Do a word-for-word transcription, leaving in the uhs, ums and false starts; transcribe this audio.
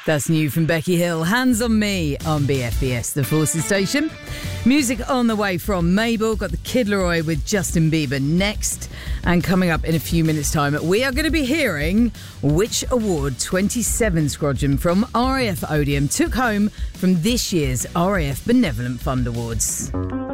That's new from Becky Hill. Hands on Me on B F B S, the Forces station. Music on the way from Mabel. Got the Kid Laroi with Justin Bieber next. And coming up in a few minutes' time, we are going to be hearing which award twenty-seven Squadron from R A F Odeon took home from this year's R A F Benevolent Fund Awards.